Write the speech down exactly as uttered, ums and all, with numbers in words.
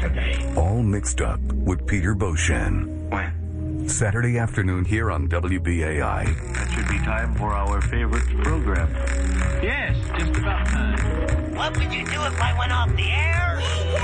today. All Mixed Up with Peter Beauchene. When? Saturday afternoon here on W B A I. That should be time for our favorite program. Yes, just about time. What would you do if I went off the air?